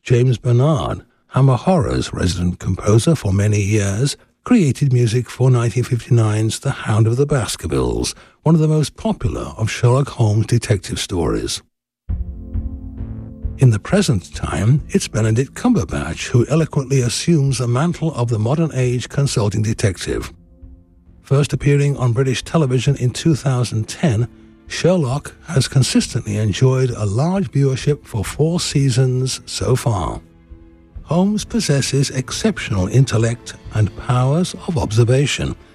James Bernard, Hammer Horror's resident composer for many years, created music for 1959's The Hound of the Baskervilles, one of the most popular of Sherlock Holmes' detective stories. In the present time, it's Benedict Cumberbatch who eloquently assumes the mantle of the modern-age consulting detective. First appearing on British television in 2010, Sherlock has consistently enjoyed a large viewership for 4 seasons so far. Holmes possesses exceptional intellect and powers of observation,